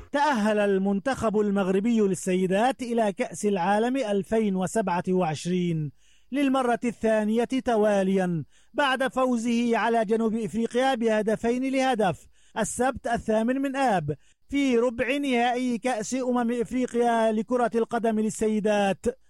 تأهل المنتخب المغربي للسيدات إلى كأس العالم 2027 للمرة الثانية تواليا بعد فوزه على جنوب إفريقيا ب2-0 السبت 8 آب في ربع نهائي كأس أمم إفريقيا لكرة القدم للسيدات.